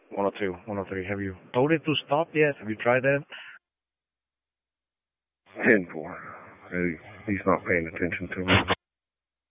102, 103. Have you told it to stop yet? Have you tried that? 10-4. He's not paying attention to me.